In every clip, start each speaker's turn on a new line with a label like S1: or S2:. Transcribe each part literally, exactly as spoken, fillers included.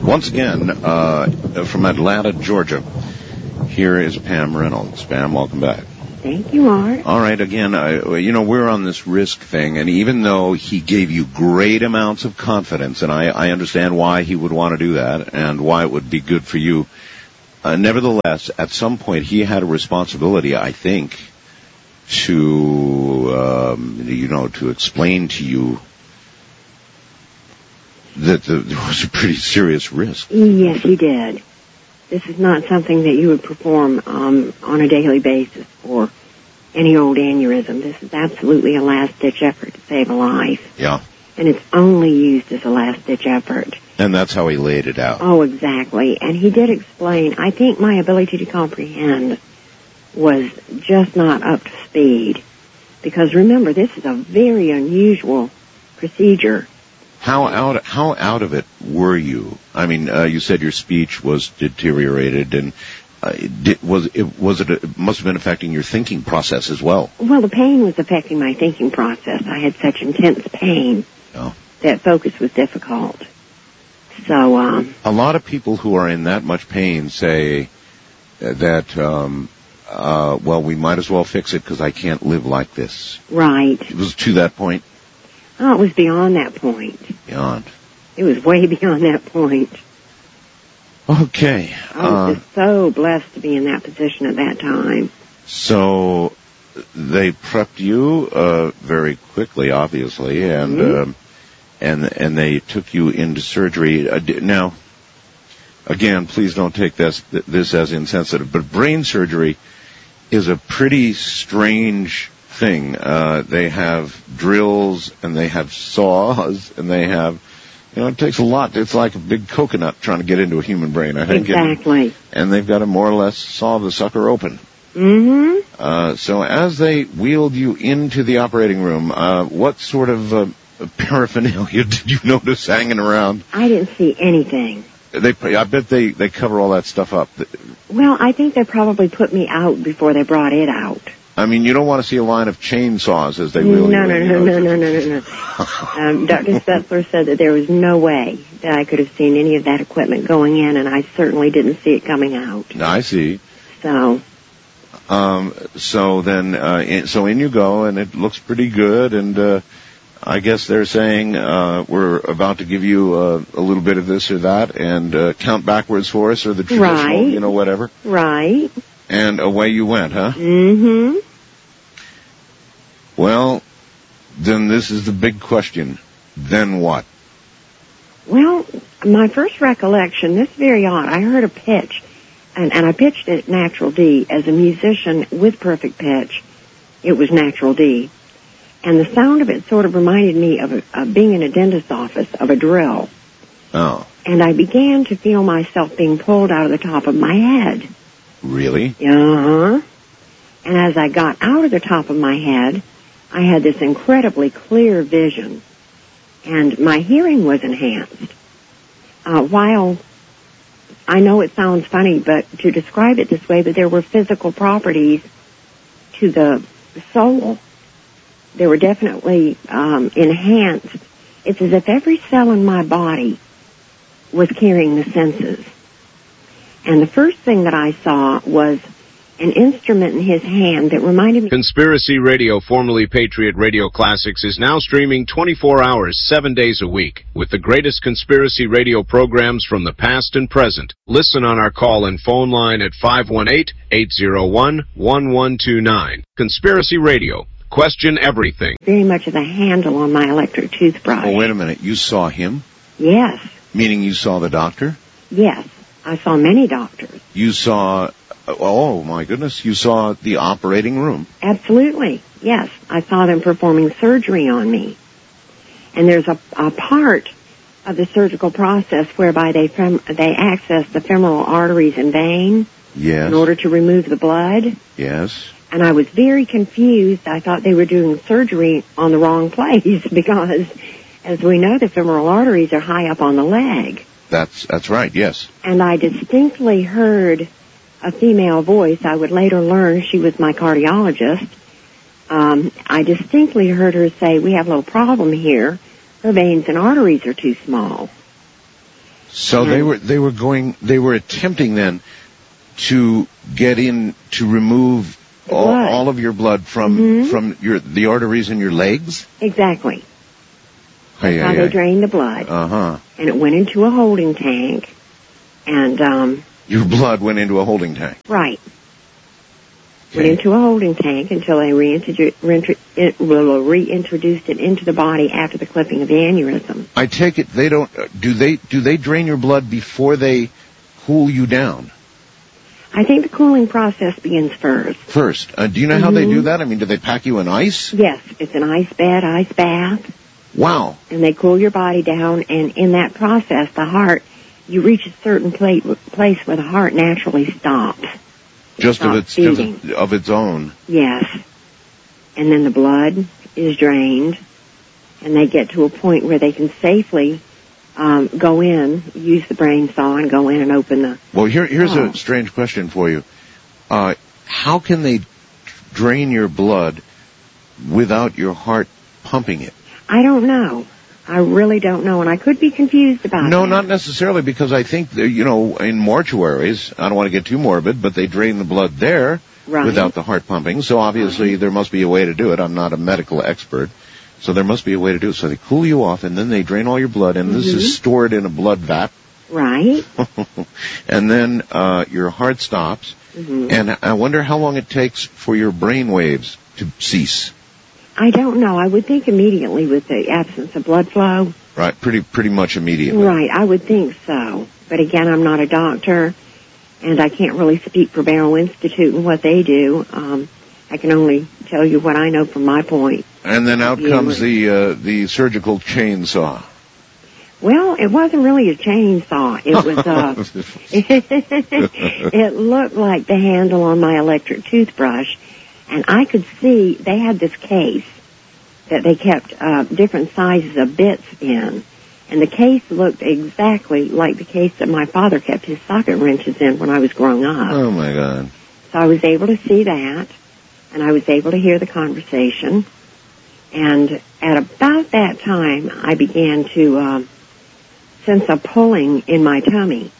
S1: Once again, uh, from Atlanta, Georgia, here is Pam Reynolds. Pam, welcome back.
S2: Thank you, Art.
S1: All right, again, I, you know, we're on this risk thing, and even though he gave you great amounts of confidence, and I, I understand why he would want to do that and why it would be good for you, uh, nevertheless, at some point he had a responsibility, I think, to, um, you know, to explain to you that the, there was a pretty serious risk.
S2: Yes, he did. This is not something that you would perform um, on a daily basis for any old aneurysm. This is absolutely a last-ditch effort to save a life.
S1: Yeah.
S2: And it's only used as a last-ditch effort.
S1: And that's how he laid it out.
S2: Oh, exactly. And he did explain, I think my ability to comprehend was just not up to speed. Because remember, this is a very unusual procedure.
S1: How out how out of it were you? I mean, uh, you said your speech was deteriorated, and uh, did, was it was it, a, it must have been affecting your thinking process as well.
S2: Well, the pain was affecting my thinking process. I had such intense pain
S1: oh.
S2: that focus was difficult. So, um,
S1: a lot of people who are in that much pain say that, um, uh, well, we might as well fix it because I can't live like this.
S2: Right.
S1: It was to that point.
S2: Oh, it was beyond that point.
S1: Beyond.
S2: It was way beyond that point.
S1: Okay.
S2: I was
S1: uh,
S2: just so blessed to be in that position at that time.
S1: So they prepped you uh, very quickly, obviously, and
S2: mm-hmm.
S1: um, and and they took you into surgery. Uh, now, again, please don't take this this as insensitive, but brain surgery is a pretty strange thing. Uh, they have drills and they have saws and they have, you know, it takes a lot. It's like a big coconut trying to get into a human brain, I think.
S2: Exactly.
S1: And, and they've got to more or less saw the sucker open.
S2: Mm-hmm.
S1: Uh, so as they wheeled you into the operating room, uh, what sort of uh, paraphernalia did you notice hanging around?
S2: I didn't see anything.
S1: They, I bet they, they cover all that stuff up.
S2: Well, I think they probably put me out before they brought it out.
S1: I mean, you don't want to see a line of chainsaws as they wheel
S2: no,
S1: you
S2: no,
S1: in.
S2: No,
S1: you know?
S2: no, no, no, no, no, um, Doctor Spetzler said that there was no way that I could have seen any of that equipment going in, and I certainly didn't see it coming out.
S1: I see.
S2: So...
S1: Um, so then, uh, in, so in you go, and it looks pretty good, and, uh, I guess they're saying, uh, we're about to give you, uh, a little bit of this or that, and, uh, count backwards for us, or the traditional,
S2: right.
S1: you know, whatever.
S2: Right.
S1: And away you went, huh?
S2: Mm-hmm.
S1: Well, then this is the big question. Then what?
S2: Well, my first recollection, this is very odd. I heard a pitch. And, and I pitched it natural D. As a musician with perfect pitch, it was natural D. And the sound of it sort of reminded me of, a, of being in a dentist's office, of a drill.
S1: Oh.
S2: And I began to feel myself being pulled out of the top of my head.
S1: Really?
S2: Uh-huh. And as I got out of the top of my head, I had this incredibly clear vision. And my hearing was enhanced. Uh, while... I know it sounds funny, but to describe it this way, but there were physical properties to the soul. They were definitely um, enhanced. It's as if every cell in my body was carrying the senses. And the first thing that I saw was an instrument in his hand that reminded me...
S3: Conspiracy Radio, formerly Patriot Radio Classics, is now streaming twenty-four hours, seven days a week, with the greatest conspiracy radio programs from the past and present. Listen on our call-in phone line at five one eight, eight zero one, one one two nine. Conspiracy Radio. Question everything.
S2: Very much of the handle on my electric toothbrush.
S1: Oh, wait a minute. You saw him?
S2: Yes.
S1: Meaning you saw the doctor?
S2: Yes. I saw many doctors.
S1: You saw... Oh, my goodness. You saw the operating room.
S2: Absolutely. Yes. I saw them performing surgery on me. And there's a, a part of the surgical process whereby they fem- they access the femoral arteries and vein
S1: yes.
S2: in order to remove the blood.
S1: Yes.
S2: And I was very confused. I thought they were doing surgery on the wrong place because, as we know, the femoral arteries are high up on the leg.
S1: That's that's right, yes.
S2: And I distinctly heard a female voice. I would later learn she was my cardiologist. Um, I distinctly heard her say, we have a little problem here. Her veins and arteries are too small.
S1: So
S2: and
S1: they were they were going they were attempting then to get in to remove all,
S2: blood.
S1: all of your blood from
S2: Mhm.
S1: from your the arteries in your legs.
S2: Exactly.
S1: Hey,
S2: How
S1: hey,
S2: they
S1: hey.
S2: drained the blood.
S1: Uh huh.
S2: And it went into a holding tank. And, um,
S1: Your blood went into a holding tank.
S2: right. Went
S1: Okay.
S2: into a holding tank until they reintrodu- reintro- it- well, reintroduced it into the body after the clipping of the aneurysm.
S1: I take it they don't do they do they drain your blood before they cool you down
S2: I think the cooling process begins first.
S1: first? Uh, do you know how they
S2: Mhm.
S1: do that? I mean, do they pack you in ice?
S2: Yes, it's an ice bed, ice bath,
S1: Wow.
S2: and they cool your body down, and in that process, the heart, you reach a certain pla- place where the heart naturally stops. It
S1: Just of
S2: stops
S1: its just
S2: beating.
S1: of its own.
S2: Yes. And then the blood is drained, and they get to a point where they can safely um, go in, use the brain saw, and go in and open the...
S1: Well, here here's
S2: Oh.
S1: a strange question for you. Uh, how can they drain your blood without your heart pumping it?
S2: I don't know. I really don't know, and I could be confused about
S1: No,
S2: that.
S1: not necessarily, because I think, that, you know, in mortuaries, I don't want to get too morbid, but they drain the blood there
S2: Right.
S1: without the heart pumping, so obviously there must be a way to do it. I'm not a medical expert, so there must be a way to do it. So they cool you off, and then they drain all your blood, and this
S2: Mhm.
S1: is stored in a blood vat,
S2: Right?
S1: and then uh, your heart stops,
S2: hmm
S1: and I wonder how long it takes for your brain waves to cease.
S2: I don't know. I would think immediately with the absence of blood flow.
S1: Right, pretty pretty much immediately.
S2: Right, I would think so. But again, I'm not a doctor, and I can't really speak for Barrow Institute and what they do. Um, I can only tell you what I know from my point.
S1: And then out
S2: Yeah,
S1: comes
S2: right.
S1: the uh, the surgical chainsaw.
S2: Well, it wasn't really a chainsaw. It was, uh, it looked like the handle on my electric toothbrush, and I could see they had this case that they kept uh, different sizes of bits in, and the case looked exactly like the case that my father kept his socket wrenches in when I was growing up.
S1: Oh my God.
S2: So I was able to see that, and I was able to hear the conversation, and at about that time, I began to uh, sense a pulling in my tummy.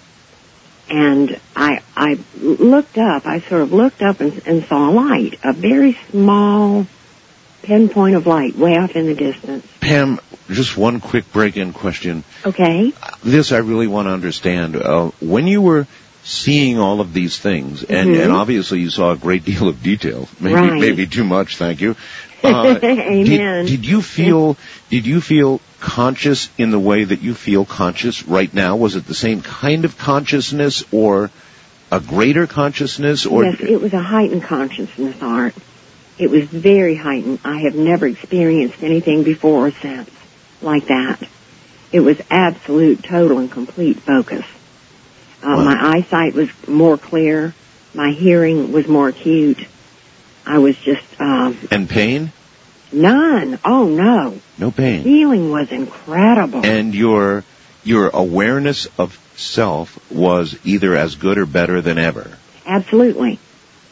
S2: And I, I looked up, I sort of looked up and, and saw a light, a very small pinpoint of light way off in the distance.
S1: Pam, just one quick break-in question.
S2: Okay?
S1: This I really want to understand. Uh, when you were seeing all of these things, and,
S2: Mhm.
S1: and obviously you saw a great deal of detail, maybe
S2: Right.
S1: maybe too much, thank you. Uh,
S2: Amen.
S1: Did, did you feel did you feel conscious in the way that you feel conscious right now? Was it the same kind of consciousness, or a greater consciousness, or
S2: Yes, it was a heightened consciousness, Art. It was very heightened. I have never experienced anything before or since like that. It was absolute, total, and complete focus. Uh,
S1: Wow.
S2: My eyesight was more clear. My hearing was more acute. I was just, um,
S1: and pain?
S2: none. Oh, no.
S1: No pain.
S2: Feeling was incredible.
S1: And your your awareness of self was either as good or better than ever.
S2: Absolutely.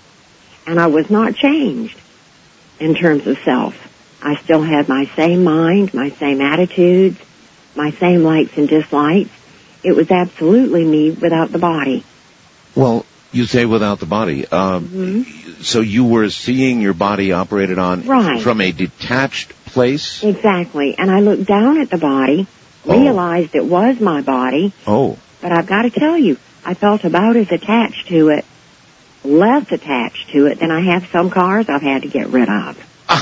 S2: And I was not changed in terms of self. I still had my same mind, my same attitudes, my same likes and dislikes. It was absolutely me without the body.
S1: Well, you say without the body. Um,
S2: Mhm.
S1: So you were seeing your body operated on
S2: Right.
S1: from a detached place?
S2: Exactly. And I looked down at the body,
S1: Oh.
S2: realized it was my body,
S1: Oh.
S2: but I've got to tell you, I felt about as attached to it, less attached to it than I have some cars I've had to get rid of.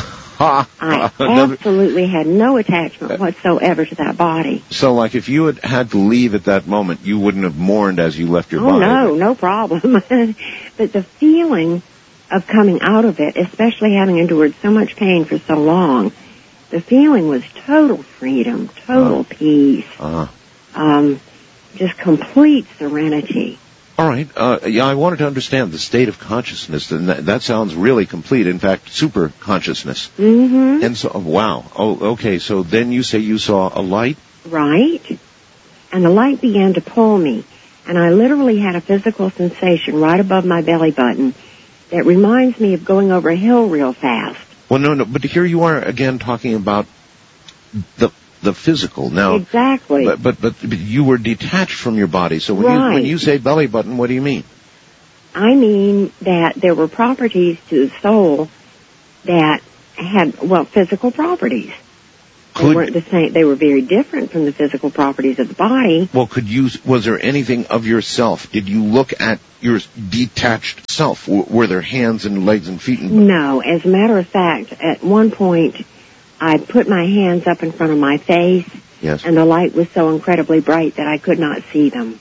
S2: I absolutely had no attachment whatsoever to that body.
S1: So, like, if you had had to leave at that moment, you wouldn't have mourned as you left your
S2: Oh,
S1: body.
S2: no, no problem. But the feeling of coming out of it, especially having endured so much pain for so long, the feeling was total freedom, total
S1: Oh.
S2: peace,
S1: Uh,
S2: um, just complete serenity.
S1: all right. Uh, yeah, I wanted to understand the state of consciousness, and that, that sounds really complete. In fact, super consciousness.
S2: Mm-hmm.
S1: And so, wow. Oh, okay. So then you say you saw a light.
S2: Right? And the light began to pull me, and I literally had a physical sensation right above my belly button that reminds me of going over a hill real fast.
S1: Well, no, no. But here you are again talking about the the physical. Now,
S2: exactly.
S1: But, but, but, but you were detached from your body. So when
S2: right.
S1: you, when you say belly button, what do you mean?
S2: I mean that there were properties to the soul that had, well, physical properties. Could, they weren't the same. They were very different from the physical properties of the body.
S1: Well, could you, was there anything of yourself? Did you look at your detached self? W- were there hands and legs and feet? And...
S2: No. As a matter of fact, at one point, I put my hands up in front of my face,
S1: yes.
S2: and the light was so incredibly bright that I could not see them.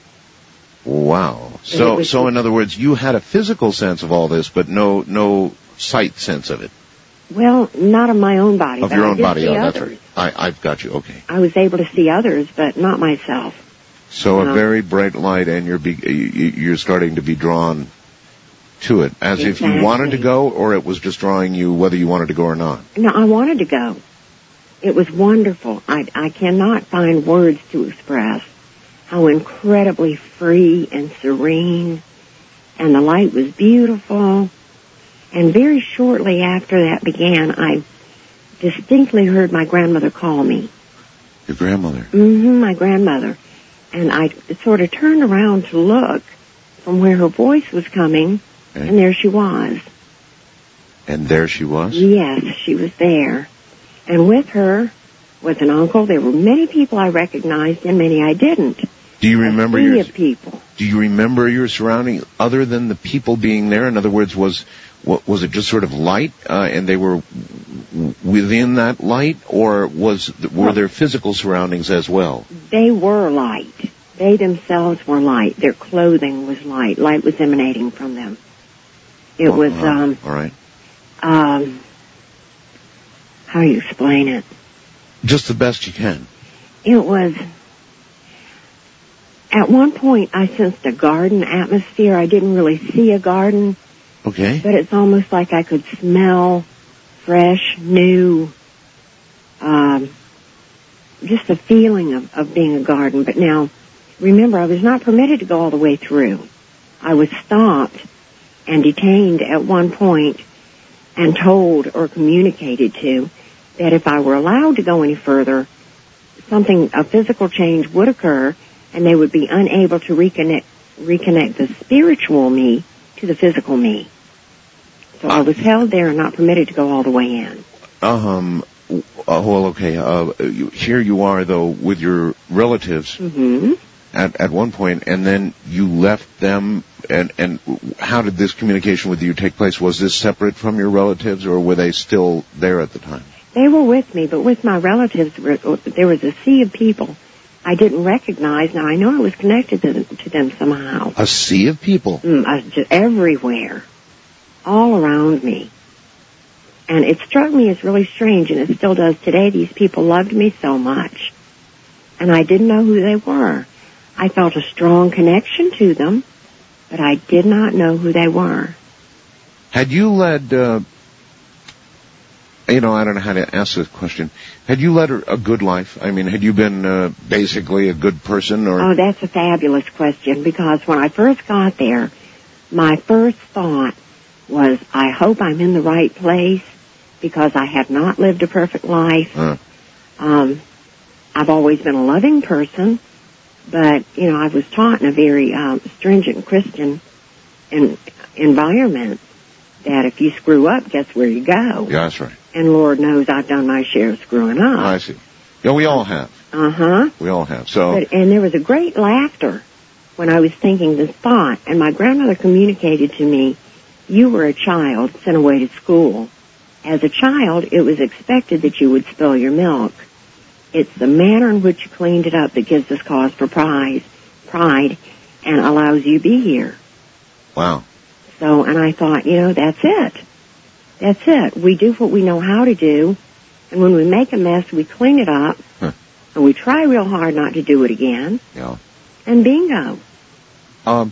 S1: Wow. So, so in other words, you had a physical sense of all this, but no, no sight sense of it.
S2: Well, not of my own body.
S1: Of
S2: but
S1: your
S2: I
S1: own
S2: did
S1: body,
S2: see
S1: oh,
S2: others.
S1: that's right. I, I've got you, okay.
S2: I was able to see others, but not myself.
S1: So
S2: no.
S1: a very bright light, and you're be, you're starting to be drawn to it, as
S2: exactly.
S1: if you wanted to go, or it was just drawing you whether you wanted to go or not.
S2: No, I wanted to go. It was wonderful. I, I cannot find words to express how incredibly free and serene, and the light was beautiful. And very shortly after that began, I distinctly heard my grandmother call me.
S1: Your grandmother?
S2: Mm-hmm, my grandmother. And I sort of turned around to look from where her voice was coming, okay. and there she was.
S1: And there she was?
S2: Yes, she was there. And with her was an uncle. There were many people I recognized and many I didn't.
S1: Do you remember
S2: a sea
S1: your
S2: of people?
S1: Do you remember your surroundings other than the people being there? In other words, was was it just sort of light, uh, and they were within that light, or was were well, there physical surroundings as well?
S2: They were light. They themselves were light. Their clothing was light. Light was emanating from them. It was
S1: uh,
S2: um.
S1: All right.
S2: Um. How do you explain it?
S1: Just the best you can.
S2: It was. At one point, I sensed a garden atmosphere. I didn't really see a garden.
S1: Okay.
S2: But it's almost like I could smell fresh, new, um, just the feeling of, of being a garden. But now, remember, I was not permitted to go all the way through. I was stopped and detained at one point and told or communicated to that if I were allowed to go any further, something, a physical change would occur, and they would be unable to reconnect reconnect the spiritual me to the physical me. So I was held there and not permitted to go all the way in.
S1: Um. Uh, well, okay. Uh, you, here you are, though, with your relatives
S2: mm-hmm.
S1: at at one point, and then you left them. And and how did this communication with you take place? Was this separate from your relatives, or were they still there at the time?
S2: They were with me, but with my relatives, there was a sea of people I didn't recognize. Now, I know I was connected to them, to them somehow.
S1: A sea of people?
S2: Mm, uh, just everywhere. All around me. And it struck me as really strange, and it still does today. These people loved me so much. And I didn't know who they were. I felt a strong connection to them, but I did not know who they were.
S1: Had you led... Uh You know, I don't know how to ask this question. Had you led a good life? I mean, had you been uh, basically a good person, or?
S2: Oh, that's a fabulous question, because when I first got there, my first thought was, I hope I'm in the right place, because I have not lived a perfect life.
S1: Huh.
S2: Um, I've always been a loving person, but, you know, I was taught in a very um, stringent Christian in, environment that if you screw up, guess where you go?
S1: Yeah, that's right.
S2: And Lord knows I've done my share of screwing up.
S1: Oh, I see. Yeah, we all have.
S2: Uh-huh.
S1: We all have. So.
S2: But, and there was a great laughter when I was thinking this thought, and my grandmother communicated to me, you were a child sent away to school. As a child, it was expected that you would spill your milk. It's the manner in which you cleaned it up that gives us cause for pride, pride and allows you to be here.
S1: Wow.
S2: So, and I thought, you know, that's it. That's it. We do what we know how to do, and when we make a mess, we clean it up,
S1: huh.
S2: and we try real hard not to do it again.
S1: Yeah.
S2: And bingo.
S1: Um,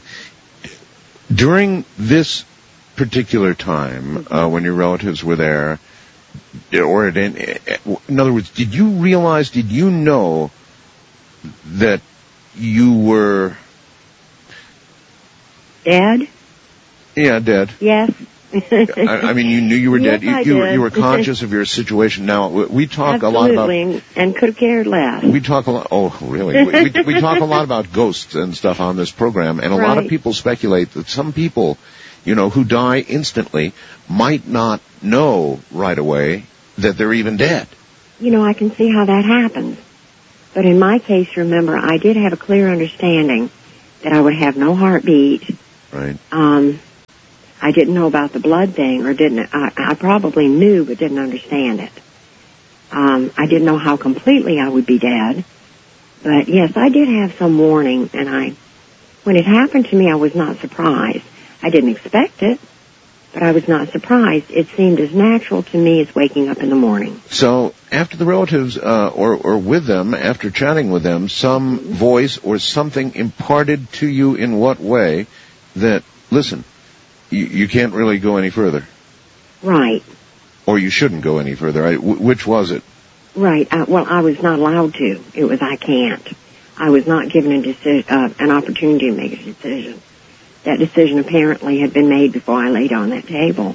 S1: during this particular time, mm-hmm. uh, when your relatives were there, or at any, in other words, did you realize, did you know that you were
S2: dead?
S1: Yeah, dead.
S2: Yes.
S1: I, I mean, you knew you were
S2: Yes,
S1: dead. You,
S2: I
S1: you, were,
S2: did.
S1: you were conscious of your situation. Now, we, we talk
S2: Absolutely,
S1: a lot about...
S2: and, and could have cared less.
S1: We talk a lot... Oh, really? we, we, we talk a lot about ghosts and stuff on this program, and a
S2: Right.
S1: lot of people speculate that some people, you know, who die instantly might not know right away that they're even dead.
S2: You know, I can see how that happens. But in my case, remember, I did have a clear understanding that I would have no heartbeat.
S1: Right.
S2: Um, I didn't know about the blood thing, or didn't, I, I probably knew but didn't understand it. Um, I didn't know how completely I would be dead. But yes, I did have some warning, and I, when it happened to me, I was not surprised. I didn't expect it, but I was not surprised. It seemed as natural to me as waking up in the morning.
S1: So, after the relatives, uh, or, or with them, after chatting with them, some voice or something imparted to you in what way that, listen, you, you can't really go any further.
S2: Right.
S1: Or you shouldn't go any further. I, w- which was it?
S2: Right. Uh, well, I was not allowed to. It was I can't. I was not given a deci- uh, an opportunity to make a decision. That decision apparently had been made before I laid on that table.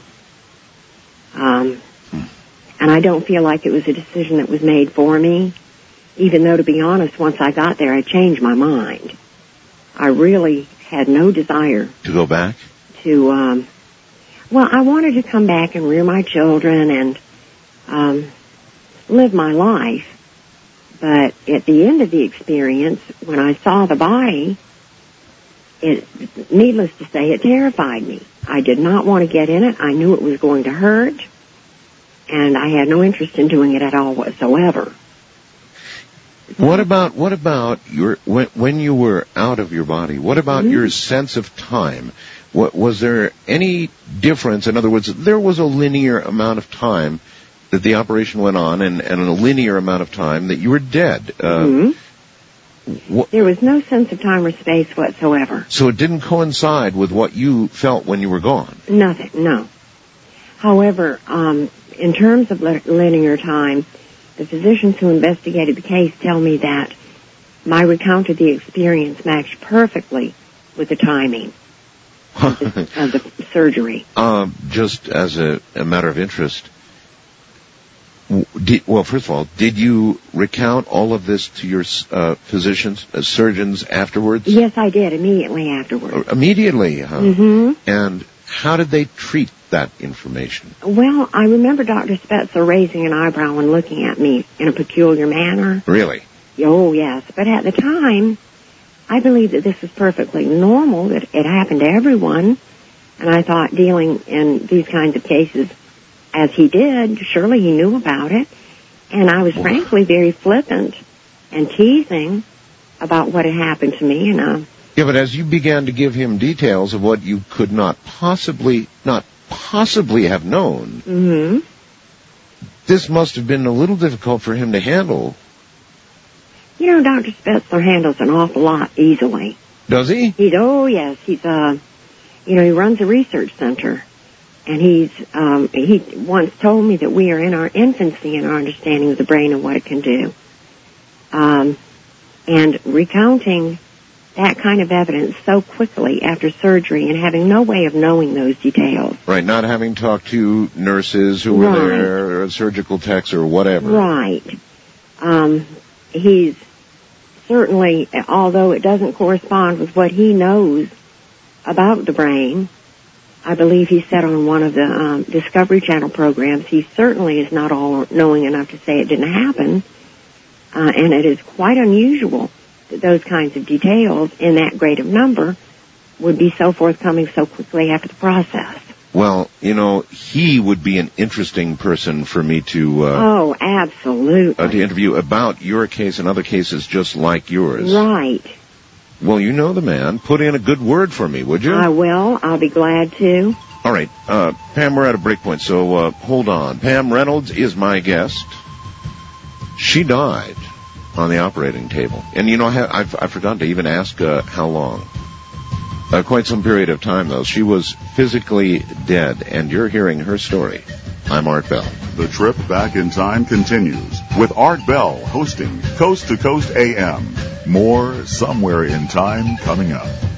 S2: Um, hmm. And I don't feel like it was a decision that was made for me, even though, to be honest, once I got there, I changed my mind. I really had no desire
S1: to go back.
S2: To, um, well, I wanted to come back and rear my children and um, live my life. But at the end of the experience, when I saw the body, it, needless to say, it terrified me. I did not want to get in it. I knew it was going to hurt, and I had no interest in doing it at all whatsoever.
S1: What about what about your when, when you were out of your body? What about mm-hmm. your sense of time? What, was there any difference? In other words, there was a linear amount of time that the operation went on, and, and a linear amount of time that you were dead. Uh,
S2: mm-hmm. wh- there was no sense of time or space whatsoever.
S1: So it didn't coincide with what you felt when you were gone?
S2: Nothing, no. However, um, in terms of li- linear time, the physicians who investigated the case tell me that my recount of the experience matched perfectly with the timing of, the, of the surgery.
S1: Um, just as a, a matter of interest, Did, well, first of all, did you recount all of this to your uh, physicians, uh, surgeons afterwards?
S2: Yes, I did, immediately afterwards.
S1: Uh, immediately, huh?
S2: Mm-hmm.
S1: And how did they treat that information?
S2: Well, I remember Doctor Spetzer raising an eyebrow and looking at me in a peculiar manner.
S1: Really?
S2: Oh, yes. But at the time, I believed that this was perfectly normal, that it happened to everyone. And I thought dealing in these kinds of cases as he did, surely he knew about it. And I was wow. frankly very flippant and teasing about what had happened to me. And, uh,
S1: yeah, but as you began to give him details of what you could not possibly, not possibly have known,
S2: mm-hmm.
S1: this must have been a little difficult for him to handle.
S2: You know, Doctor Spetzer handles an awful lot easily.
S1: Does he?
S2: He's, oh, yes. He's, uh, you know, he runs a research center. And he's, um, he once told me that we are in our infancy in our understanding of the brain and what it can do. Um, and recounting that kind of evidence so quickly after surgery and having no way of knowing those details.
S1: Right, not having talked to nurses who were
S2: right.
S1: there, or surgical techs or whatever.
S2: Right. Um, he's certainly, although it doesn't correspond with what he knows about the brain, I believe he said on one of the um, Discovery Channel programs, he certainly is not all-knowing enough to say it didn't happen, uh, and it is quite unusual that those kinds of details in that great of number would be so forthcoming so quickly after the process.
S1: Well, you know, he would be an interesting person for me to... Uh,
S2: oh, absolutely.
S1: Uh, to interview about your case and other cases just like yours.
S2: Right.
S1: Well, you know the man. Put in a good word for me, would you?
S2: I will. I'll be glad to.
S1: All right. Uh, Pam, we're at a break point, so uh, hold on. Pam Reynolds is my guest. She died on the operating table. And, you know, I, I've, I forgot to even ask uh, how long. Uh, quite some period of time, though. She was physically dead, and you're hearing her story. I'm Art Bell.
S4: The trip back in time continues with Art Bell hosting Coast to Coast A M. More Somewhere in Time coming up.